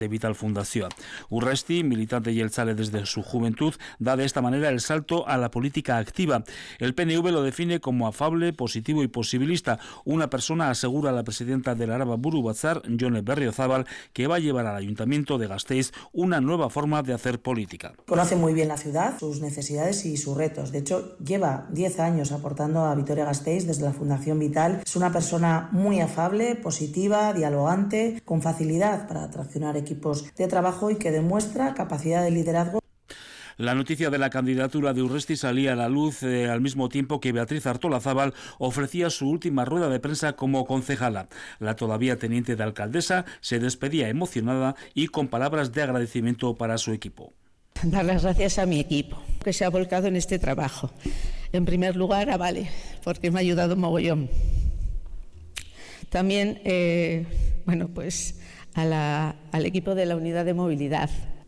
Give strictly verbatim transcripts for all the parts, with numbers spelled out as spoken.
de Vital Fundazioa. Urresti, militante jeltzale desde su juventud, da de esta manera el salto a la política activa. El P N V lo define como afable, positivo y posibilista. Una persona asegura a la presidenta del Araba Buru Batzar, Jone Berriozabal, que va a llevar al Ayuntamiento de Gasteiz una nueva forma de hacer política. Conoce muy bien la ciudad, sus necesidades y sus retos. De hecho, lleva diez años aportando a Vitoria-Gasteiz desde la Fundación Vital. Es una persona muy afable, positiva, dialogante, con facilidad para traccionar equipos de trabajo y que demuestra capacidad de liderazgo. La noticia de la candidatura de Urresti salía a la luz eh, al mismo tiempo que Beatriz Artolazabal ofrecía su última rueda de prensa como concejala. La todavía teniente de alcaldesa se despedía emocionada y con palabras de agradecimiento para su equipo. Dar las gracias a mi equipo que se ha volcado en este trabajo. En primer lugar a Vale, porque me ha ayudado mogollón. También, eh, bueno, pues a la, al equipo de la unidad de movilidad.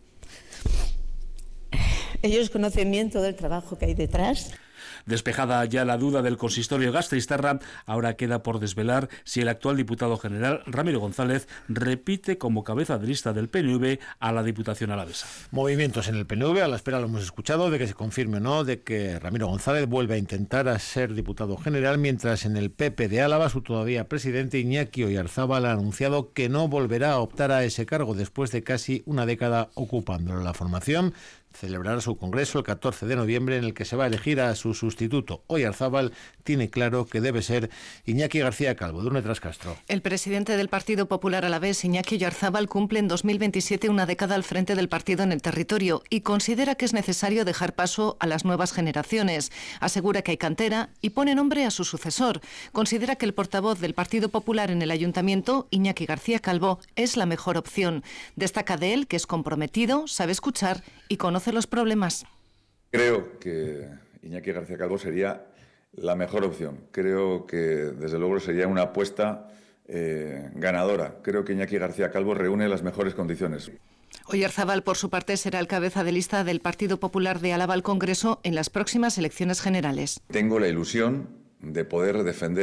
Ellos conocen bien todo el trabajo que hay detrás. Despejada ya la duda del consistorio gasteiztarra, ahora queda por desvelar si el actual diputado general, Ramiro González, repite como cabeza de lista del P N V a la Diputación alavesa. Movimientos en el P N V, a la espera, lo hemos escuchado, de que se confirme o no, de que Ramiro González vuelva a intentar a ser diputado general, mientras en el P P de Álava, su todavía presidente Iñaki Oyarzábal ha anunciado que no volverá a optar a ese cargo después de casi una década ocupándolo. La formación celebrará su congreso el catorce de noviembre, en el que se va a elegir a su sustituto. Oyarzábal tiene claro que debe ser Iñaki García Calvo. Durne Trascastro. El presidente del Partido Popular alavés, Iñaki Oyarzábal, cumple en dos mil veintisiete una década al frente del partido en el territorio y considera que es necesario dejar paso a las nuevas generaciones. Asegura que hay cantera y pone nombre a su sucesor. Considera que el portavoz del Partido Popular en el Ayuntamiento, Iñaki García Calvo, es la mejor opción. Destaca de él que es comprometido, sabe escuchar y conoce los problemas. Creo que Iñaki García Calvo sería la mejor opción. Creo que, desde luego, sería una apuesta eh, ganadora. Creo que Iñaki García Calvo reúne las mejores condiciones. Oyarzábal, por su parte, será el cabeza de lista del Partido Popular de Álava al Congreso en las próximas elecciones generales. Tengo la ilusión de poder defender